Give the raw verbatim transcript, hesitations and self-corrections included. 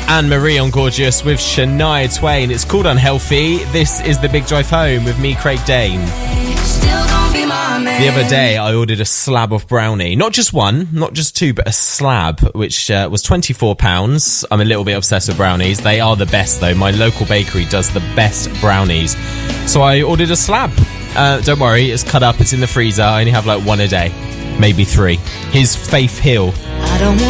Anne-Marie on Gorgeous with Shania Twain. It's called Unhealthy. This is The Big Drive Home with me, Craig Dane. The other day, I ordered a slab of brownie. Not just one, not just two, but a slab, which uh, was twenty-four pounds. I'm a little bit obsessed with brownies. They are the best, though. My local bakery does the best brownies. So I ordered a slab. Uh, don't worry, it's cut up, it's in the freezer. I only have like one a day, maybe three. Here's Faith Hill. I don't want